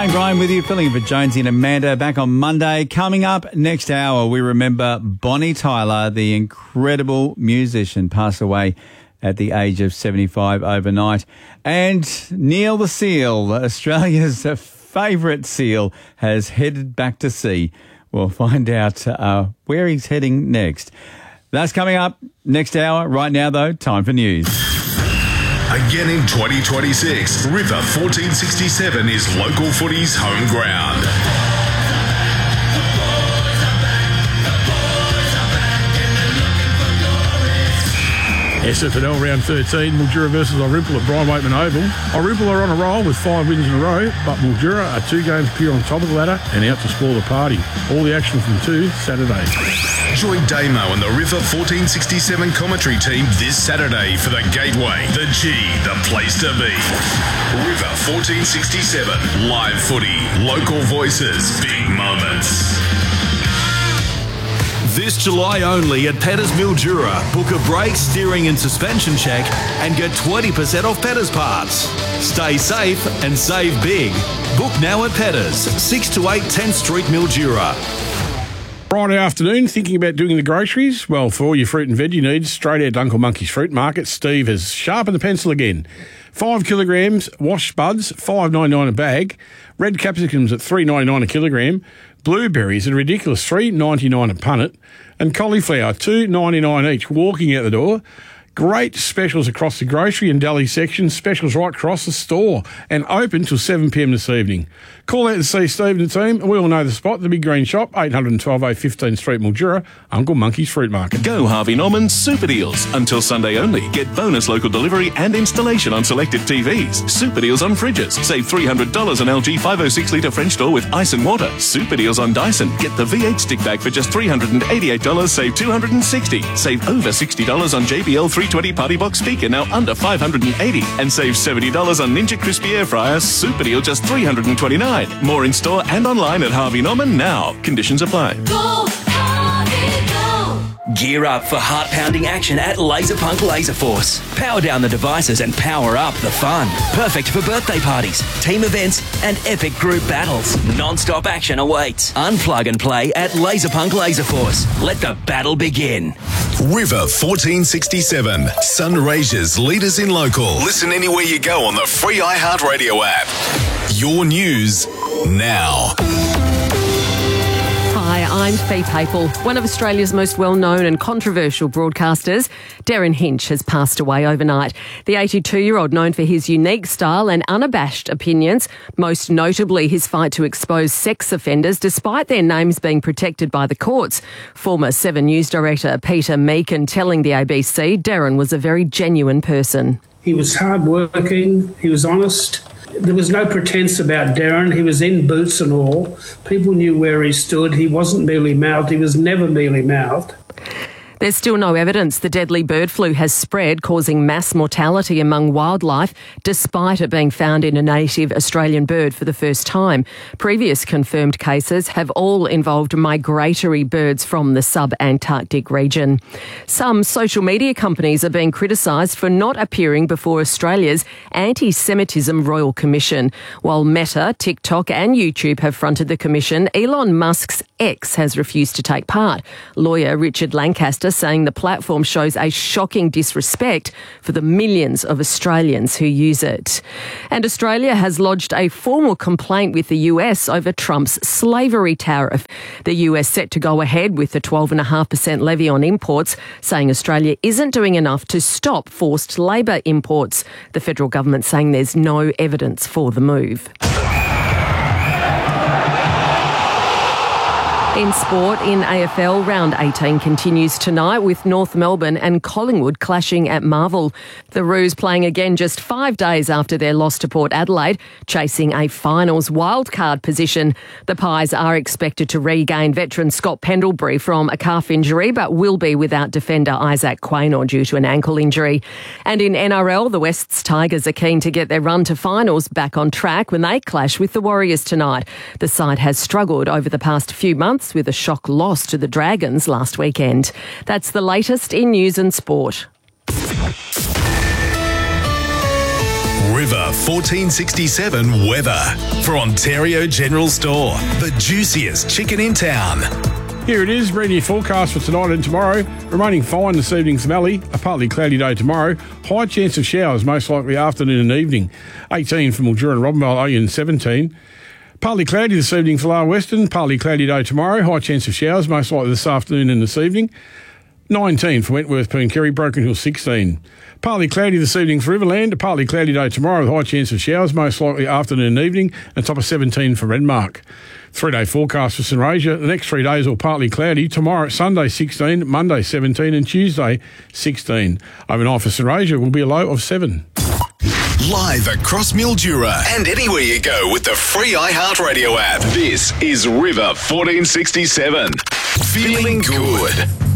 Shane Bryan with you, filling in for Jonesy and Amanda, back on Monday. Coming up next hour, we remember Bonnie Tyler, the incredible musician, passed away at the age of 75 overnight. And Neil the Seal, Australia's favourite seal, has headed back to sea. We'll find out where he's heading next. That's coming up next hour. Right now, though, time for news. Again in 2026, River 1467 is local footy's home ground. SFL round 13, Mildura versus Orimple at Brian Waitman Oval. Orimple are on a roll with 5 wins in a row, but Mildura are 2 games clear on top of the ladder and out to spoil the party. All the action from 2 Saturday. Join Damo and the River 1467 commentary team this Saturday for the Gateway, the G, the place to be. River 1467, live footy, local voices, big moments. This July only at Petters Mildura. Book a brake, steering and suspension check and get 20% off Petters parts. Stay safe and save big. Book now at Petters, 6 to 8 10th Street, Mildura. Friday afternoon, thinking about doing the groceries? Well, for all your fruit and veggie needs, straight out to Uncle Monkey's Fruit Market, Steve has sharpened the pencil again. 5 kilograms, washed spuds, $5.99 a bag. Red capsicums at $3.99 a kilogram. Blueberries at a ridiculous $3.99 a punnet. And cauliflower, $2.99 each, walking out the door. Great specials across the grocery and deli section, specials right across the store, and open till 7 p.m. this evening. Call out and see Steve and the team. We all know the spot, the Big Green Shop, 812A 15th Street, Mildura, Uncle Monkey's Fruit Market. Go Harvey Norman's Super Deals. Until Sunday only. Get bonus local delivery and installation on selected TVs. Super Deals on fridges. Save $300 on LG 506-litre French door with ice and water. Super Deals on Dyson. Get the V8 stick bag for just $388. Save $260. Save over $60 on JBL 320 Party Box speaker, now under $580. And save $70 on Ninja Crispy Air Fryer. Super Deal just $329. More in store and online at Harvey Norman now. Conditions apply. Go, Harvey, go! Gear up for heart-pounding action at Laserpunk Laser Force. Power down the devices and power up the fun. Perfect for birthday parties, team events, and epic group battles. Non-stop action awaits. Unplug and play at Laserpunk Laser Force. Let the battle begin. River 1467, Sunraysia's leaders in local. Listen anywhere you go on the free iHeartRadio app. Your news now. Hi, I'm Fee Papel. One of Australia's most well-known and controversial broadcasters, Darren Hinch, has passed away overnight. The 82-year-old, known for his unique style and unabashed opinions, most notably his fight to expose sex offenders despite their names being protected by the courts. Former 7 News director Peter Meakin telling the ABC Darren was a very genuine person. He was hard-working, he was honest. There was no pretense about Darren. He was in boots and all. People knew where he stood. He wasn't mealy-mouthed. He was never mealy-mouthed. There's still no evidence the deadly bird flu has spread, causing mass mortality among wildlife, despite it being found in a native Australian bird for the first time. Previous confirmed cases have all involved migratory birds from the sub-Antarctic region. Some social media companies are being criticised for not appearing before Australia's Anti-Semitism Royal Commission. While Meta, TikTok and YouTube have fronted the commission, Elon Musk's X has refused to take part. Lawyer Richard Lancaster saying the platform shows a shocking disrespect for the millions of Australians who use it. And Australia has lodged a formal complaint with the US over Trump's slavery tariff. The US set to go ahead with the 12.5% levy on imports, saying Australia isn't doing enough to stop forced labour imports. The federal government saying there's no evidence for the move. In sport, in AFL, round 18 continues tonight with North Melbourne and Collingwood clashing at Marvel. The Roos playing again just 5 days after their loss to Port Adelaide, chasing a finals wildcard position. The Pies are expected to regain veteran Scott Pendlebury from a calf injury, but will be without defender Isaac Quaynor due to an ankle injury. And in NRL, the Wests Tigers are keen to get their run to finals back on track when they clash with the Warriors tonight. The side has struggled over the past few months with a shock loss to the Dragons last weekend. That's the latest in news and sport. River 1467 weather. For Ontario General Store, the juiciest chicken in town. Here it is, brand new forecast for tonight and tomorrow. Remaining fine this evening for Mallee. A partly cloudy day tomorrow. High chance of showers, most likely afternoon and evening. 18 for Mildura and Robinvale, Oyen 17. Partly cloudy this evening for Lower Western. Partly cloudy day tomorrow. High chance of showers, most likely this afternoon and this evening. 19 for Wentworth, Pooncarie, Broken Hill 16. Partly cloudy this evening for Riverland. A partly cloudy day tomorrow with high chance of showers, most likely afternoon and evening. And top of 17 for Renmark. 3-day forecast for St Rasia. The next 3 days all partly cloudy. Tomorrow, Sunday 16, Monday 17 and Tuesday 16. Overnight for St Rasia will be a low of 7. Live across Mildura and anywhere you go with the free iHeartRadio app. This is River 1467. Feeling good.